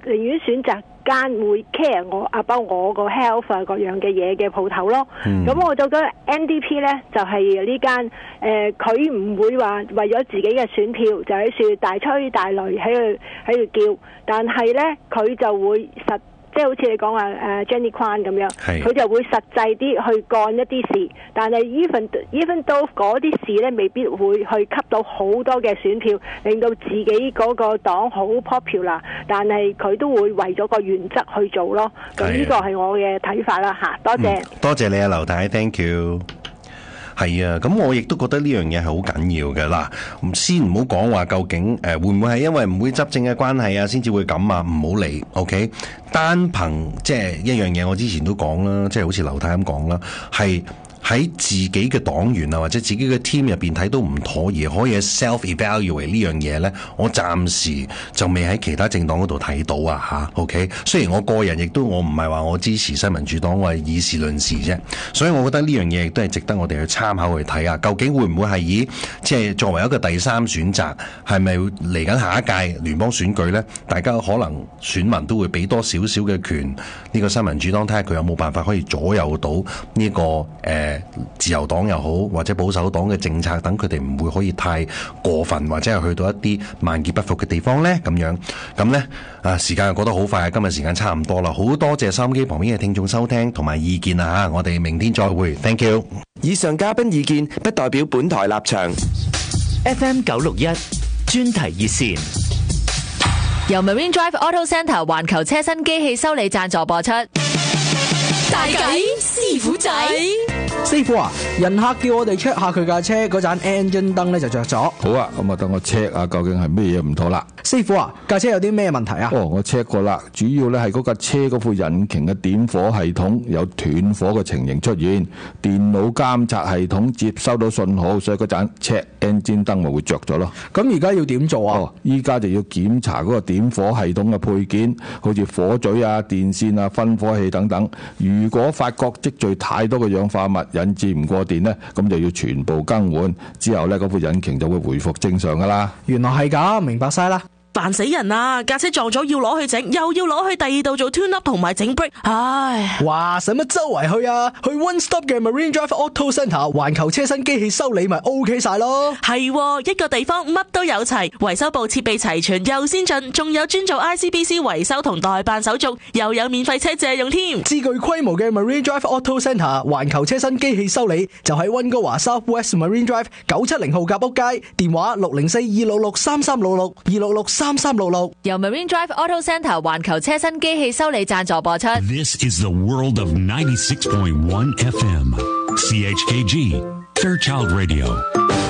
寧願選擇間會 care 包括我個 health 啊各樣嘅嘢嘅鋪頭咯。咁我就覺得 NDP 呢就係呢間佢唔會話為咗自己嘅選票就喺處大吹大擂喺度叫，但係呢，佢就會即係好似你講話Jenny Kwan 咁樣，佢就會實際啲去幹一啲事，但係 even though 嗰啲事咧未必會去吸到好多嘅選票，令到自己嗰個黨好 popular， 但係佢都會為咗個原則去做咯。咁呢個係我嘅睇法啦嚇，多謝。 多謝你啊，劉太 ，thank you。係啊，咁我亦都覺得呢樣嘢係好緊要嘅啦。先唔好講話究竟會唔會係因為唔會執政嘅關係啊，先至會咁啊？唔好理 ，OK。單憑即係一樣嘢，我之前都講啦，即係好似劉太咁講啦，係喺自己嘅黨員啊，或者自己嘅 team 入邊睇到唔妥而可以 self-evaluate 呢樣嘢呢，我暫時就未喺其他政黨嗰度睇到啊吓 OK。雖然我個人亦都我唔係話我支持新民主黨，我係以事論事啫。所以我覺得呢樣嘢亦都係值得我哋去參考去睇啊。究竟會唔會係以即係作為一個第三選擇，係咪嚟緊下一屆聯邦選舉呢？大家可能選民都會俾多少少嘅權呢個新民主黨，睇下佢有冇辦法可以左右到呢個自由黨又好或者保守黨嘅政策，等佢哋唔會可以太過分，或者係去到一啲萬劫不復嘅地方呢。咁樣咁呢，時間又過得好快，今日時間差唔多啦，好多謝收音機旁邊嘅聽眾收聽同埋意見啊吓，我哋明天再會 ，thank you。 以上嘉賓意見不代表本台立場。 FM 961專題熱線由 Marine Drive Auto Centre 環球車身機器修理贊助播出。 大計師傅仔， 師傅啊，人客叫我哋 check 下佢架車嗰盞 engine 燈咧就着咗。 好啊，咁啊等我 check 下究竟係咩嘢唔妥啦。 師傅啊，架車有啲咩問題啊？ 我 check 過啦，主要咧係嗰架車嗰副引擎嘅點火系統有斷火嘅情形出現，電腦監察系統接收到信號，所以嗰盞 check engine 燈咪會着咗咯。 咁而家要點做啊？ 依家就要檢查嗰個點火系統嘅配件，好似火嘴啊、電線啊、分火器等等。如果發覺積聚太多嘅氧化物，引致唔過電呢，咁就要全部更換，之後呢，嗰副引擎就會回復正常噶啦。 原來係咁，明白晒啦。 煩死人啊！架車撞咗要攞去整，又要攞去第二度做 tune up 同埋整 brake， 唉！ 哇，使乜周圍去啊？去 One Stop 嘅 Marine Drive Auto Centre 環球車身機器修理咪 OK 晒咯。 係，一個地方乜都有齊，維修部設備齊全又先進，仲有專做 ICBC 維修同代辦手續，又有免費車借用添。 至具規模嘅 Marine Drive Auto Centre 環球車身機器修理就喺溫哥華 South West Marine Drive 970號夾屋街，電話604-266-3366 266-3366， 由 Marine Drive Auto Centre 環球車身機器修理贊助播出。 This is the world of 96.1 FM CHKG Fairchild Radio。